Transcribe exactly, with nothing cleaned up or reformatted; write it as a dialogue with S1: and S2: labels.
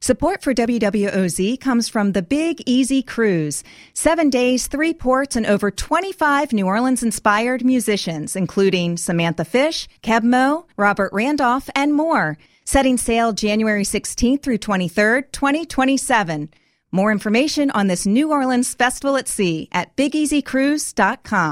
S1: Support for W W O Z comes from the Big Easy Cruise. Seven days, three ports, and over twenty-five New Orleans-inspired musicians, including Samantha Fish, Keb Mo, Robert Randolph, and more. Setting sail January sixteenth through twenty-third, twenty twenty-seven. More information on this New Orleans Festival at Sea at big easy cruise dot com.